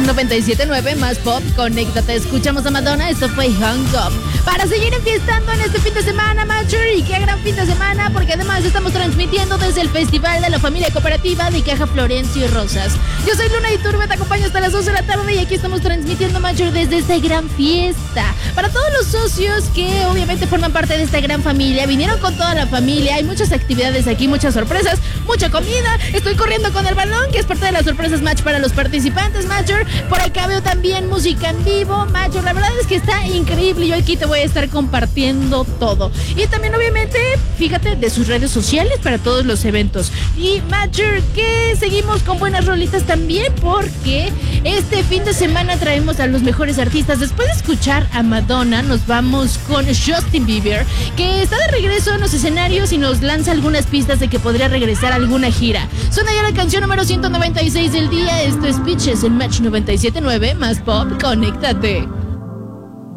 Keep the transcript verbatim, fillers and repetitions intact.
noventa y siete punto nueve, más pop, conéctate. Escuchamos a Madonna, esto fue Hung Up. Para seguir enfiestando en este fin de semana, Macher, y qué gran fin de semana, porque además estamos transmitiendo desde el Festival de la Familia Cooperativa de Caja Florencio y Rosas. Yo soy Luna Iturbe, te acompaño hasta las doce de la tarde y aquí estamos transmitiendo, Macher, desde esta gran fiesta. Para todos los socios que obviamente forman parte de esta gran familia, vinieron con toda la familia, hay muchas actividades aquí, muchas sorpresas, mucha comida. Estoy corriendo con el balón, que es parte de las sorpresas match para los participantes, Macher. Por acá veo también música en vivo, Macher. La verdad es que está increíble. Yo aquí te voy a estar compartiendo todo. Y también, obviamente, fíjate, de sus redes sociales para todos los eventos. Y, Macher, que seguimos con buenas rolitas también, porque este fin de semana traemos a los mejores artistas. Después de escuchar a Madonna, nos vamos con Justin Bieber, que está de regreso en los escenarios y nos lanza algunas pistas de que podría regresar a alguna gira. Suena ya la canción número ciento noventa y seis del día. Esto es Pitches en Match noventa y siete punto nueve, más pop, conéctate.